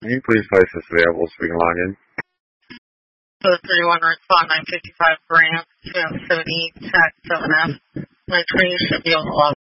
Can you please place this available so we can log in? So 31 respond 955 Grant, 270 TAC 7F. My tree should be able to log